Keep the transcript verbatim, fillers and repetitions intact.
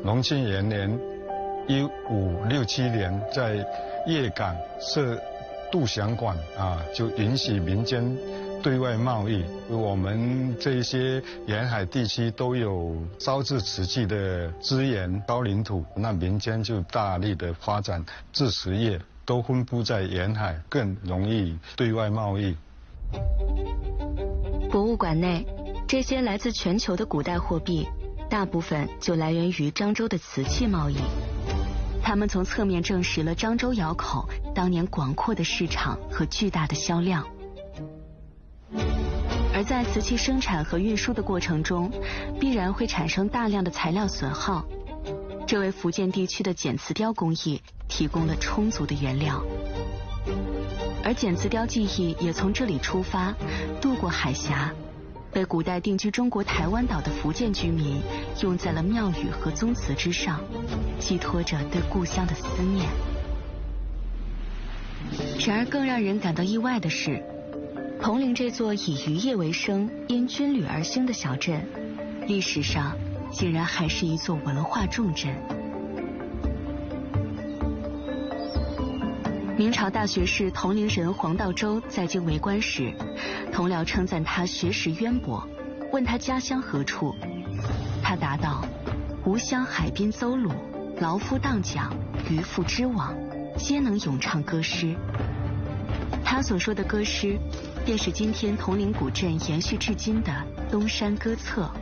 隆庆元年一五六七年，在粤港设渡翔馆啊，就允许民间对外贸易。我们这些沿海地区都有烧制瓷器的资源、高岭土，那民间就大力的发展制瓷业，都分布在沿海，更容易对外贸易。 博物馆内，这些来自全球的古代货币，大部分就来源于漳州的瓷器贸易。他们从侧面证实了漳州窑口当年广阔的市场和巨大的销量。而在瓷器生产和运输的过程中，必然会产生大量的材料损耗，这为福建地区的剪瓷雕工艺提供了充足的原料。而剪瓷雕技艺也从这里出发，渡过海峡，被古代定居中国台湾岛的福建居民用在了庙宇和宗祠之上，寄托着对故乡的思念。然而更让人感到意外的是，铜陵这座以渔业为生、因军旅而兴的小镇，历史上竟然还是一座文化重镇。明朝大学士铜陵人黄道周在京为官时，同僚称赞他学识渊博，问他家乡何处，他答道：吾乡海滨邹鲁，劳夫荡桨，渔父织网，皆能咏唱歌诗。他所说的歌诗，便是今天铜陵古镇延续至今的东山歌策。